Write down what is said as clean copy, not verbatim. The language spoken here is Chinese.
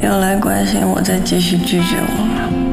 又来关心我，再继续拒绝我吗？